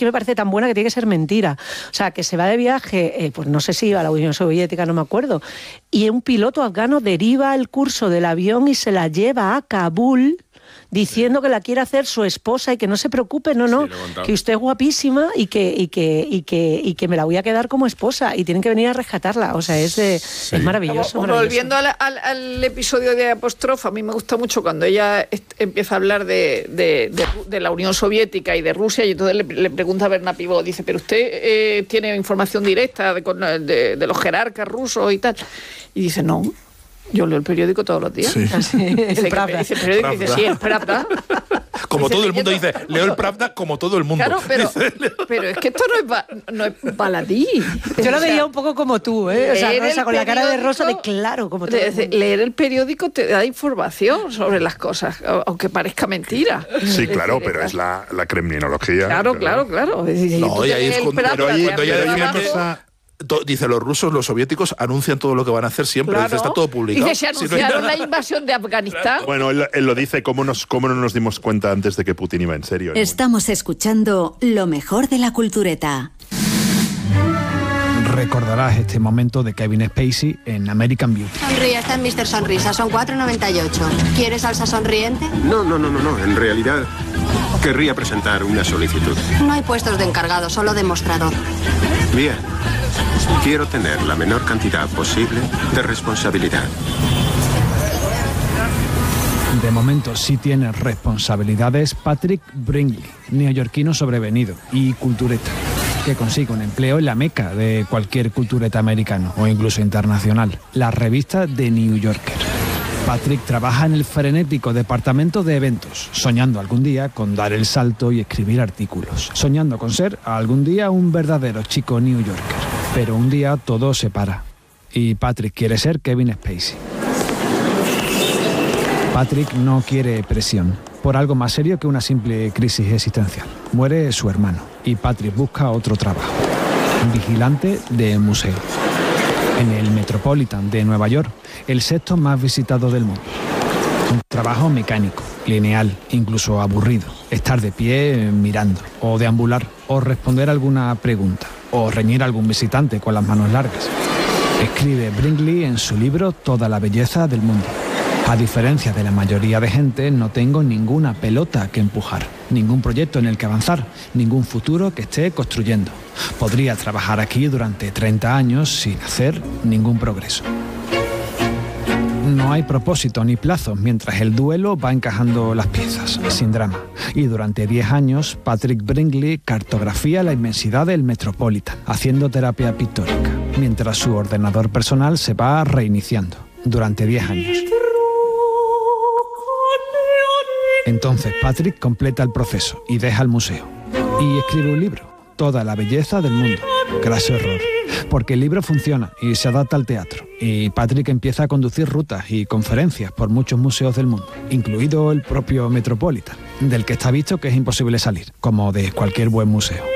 que me parece tan buena que tiene que ser mentira. O sea, que se va de viaje, pues no sé si iba a la Unión Soviética, no me acuerdo, y un piloto afgano deriva el curso del avión y se la lleva a Kabul, diciendo que la quiere hacer su esposa y que no se preocupe, que usted es guapísima y que me la voy a quedar como esposa y tienen que venir a rescatarla. O sea, es maravilloso. Volviendo al episodio de Apóstrofa, a mí me gusta mucho cuando ella empieza a hablar de la Unión Soviética y de Rusia, y entonces le pregunta a Berna Pivot, dice, pero usted tiene información directa de los jerarcas rusos y tal, y dice, no. Yo leo el periódico todos los días. Sí. Dice el periódico, dice, sí, el Pravda. Como todo el mundo dice, leo el Pravda como todo el mundo. Claro, pero es que esto no es baladí. Yo lo veía un poco como tú, ¿eh? O sea, Rosa, con la cara de Rosa, de claro, como todo el mundo. Leer el periódico te da información sobre las cosas, aunque parezca mentira. Sí, claro, pero es la kremlinología. Claro. No, y ahí es cuando ella defiende... Dice, los rusos, los soviéticos anuncian todo lo que van a hacer siempre. Claro. Dice, está todo publicado. Dice, se anunciaron la invasión de Afganistán. Bueno, él lo dice, ¿cómo no nos dimos cuenta antes de que Putin iba en serio? Estamos escuchando lo mejor de la cultureta. Recordarás este momento de Kevin Spacey en American Beauty. Sonríe, está en Mr. Sonrisa, son 4,98. ¿Quieres salsa sonriente? No, en realidad querría presentar una solicitud. No hay puestos de encargado, solo de mostrador. Bien. Quiero tener la menor cantidad posible de responsabilidad. De momento sí tiene responsabilidades Patrick Bringley, neoyorquino sobrevenido y cultureta, que consigue un empleo en la meca de cualquier cultureta americano o incluso internacional, la revista The New Yorker. Patrick trabaja en el frenético departamento de eventos, soñando algún día con dar el salto y escribir artículos, soñando con ser algún día un verdadero chico New Yorker. Pero un día todo se para y Patrick quiere ser Kevin Spacey. Patrick no quiere presión por algo más serio que una simple crisis existencial. Muere su hermano y Patrick busca otro trabajo, vigilante de museo, en el Metropolitan de Nueva York, el sexto más visitado del mundo. Un trabajo mecánico, lineal, incluso aburrido. Estar de pie mirando, o deambular, o responder alguna pregunta, o reñir a algún visitante con las manos largas. Escribe Bringley en su libro Toda la belleza del mundo. A diferencia de la mayoría de gente, no tengo ninguna pelota que empujar, ningún proyecto en el que avanzar, ningún futuro que esté construyendo. Podría trabajar aquí durante 30 años sin hacer ningún progreso. No hay propósito ni plazos mientras el duelo va encajando las piezas, sin drama. Y durante 10 años, Patrick Bringley cartografía la inmensidad del Metropolitan, haciendo terapia pictórica, mientras su ordenador personal se va reiniciando, durante 10 años. Entonces Patrick completa el proceso y deja el museo. Y escribe un libro, Toda la belleza del mundo. Graso error. Porque el libro funciona y se adapta al teatro. Y Patrick empieza a conducir rutas y conferencias por muchos museos del mundo, incluido el propio Metropolitan, del que está visto que es imposible salir, como de cualquier buen museo.